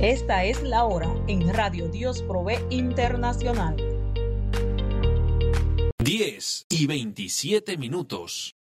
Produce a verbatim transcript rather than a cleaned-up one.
Esta es la hora en Radio Dios Provee Internacional. diez y veintisiete minutos.